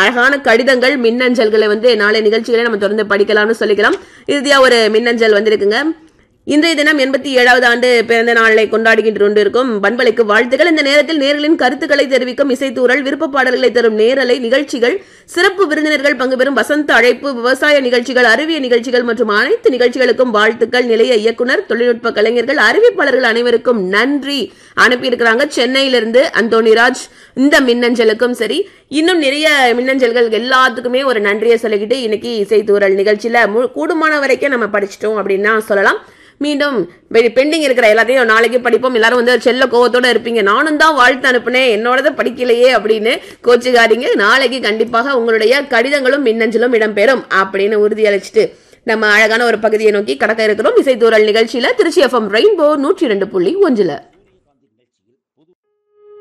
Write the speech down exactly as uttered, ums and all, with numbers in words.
அழகான கடிதங்கள் மின்னஞ்சல்களை வந்து நாளை நிகழ்ச்சிகளை நம்ம தொடர்ந்து படிக்கலாம்னு சொல்லிக்கலாம். இறுதியா ஒரு மின்னஞ்சல் வந்திருக்குங்க. இன்றைய தினம் எண்பத்தி ஏழாவது ஆண்டு பிறந்த நாளை கொண்டாடுகின்ற கொண்டிருக்கும் பண்பலைக்கு வாழ்த்துக்கள். இந்த நேரத்தில் நேர்களின் கருத்துக்களை தெரிவிக்கும் இசைத்தூரல், விருப்ப பாடல்களை தரும் நேரலை நிகழ்ச்சிகள், சிறப்பு விருந்தினர்கள் பங்கு பெறும் வசந்த அழைப்பு, விவசாய நிகழ்ச்சிகள், அறிவிய நிகழ்ச்சிகள் மற்றும் அனைத்து நிகழ்ச்சிகளுக்கும் வாழ்த்துக்கள். நிலைய இயக்குனர், தொழில்நுட்ப கலைஞர்கள், அறிவிப்பாளர்கள் அனைவருக்கும் நன்றி அனுப்பியிருக்கிறாங்க சென்னையிலிருந்து அந்தோணிராஜ். இந்த மின்னஞ்சலுக்கும் சரி, இன்னும் நிறைய மின்னஞ்சல்கள் எல்லாத்துக்குமே ஒரு நன்றியை சொல்லிக்கிட்டு இன்னைக்கு இசைத்தூரல் நிகழ்ச்சியில கூடுமான வரைக்கும் நம்ம படிச்சிட்டோம் அப்படின்னு தான் சொல்லலாம். மீண்டும் பெண்டிங் இருக்கிற எல்லாத்தையும் நாளைக்கு படிப்போம். எல்லாரும் வந்து செல்ல கோவத்தோட இருப்பீங்க, நானும் தான் வாழ்த்து அனுப்புனேன் என்னோடத படிக்கலையே அப்படின்னு கோச்சுக்காதீங்க. நாளைக்கு கண்டிப்பாக உங்களுடைய கடிதங்களும் மின்னஞ்சலும் இடம்பெறும் அப்படின்னு உறுதியளிச்சுட்டு நம்ம அழகான ஒரு பகுதியை நோக்கி கடக்க இருக்கிறோம். இசைத்தூரல் நிகழ்ச்சியில திருச்சி எஃப்எம் ரெயின்போ நூற்றி இரண்டு புள்ளி ஒன்றுல